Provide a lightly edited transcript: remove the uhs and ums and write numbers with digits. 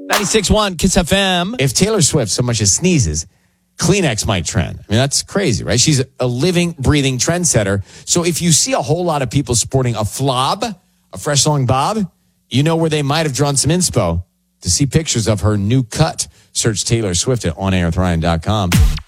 96.1 Kiss FM. If Taylor Swift so much as sneezes, Kleenex might trend. I mean, that's crazy, right? She's a living, breathing trendsetter. So if you see a whole lot of people sporting a flob, a fresh long bob, you know where they might have drawn some inspo. To see pictures of her new cut, search Taylor Swift at onairwithryan.com.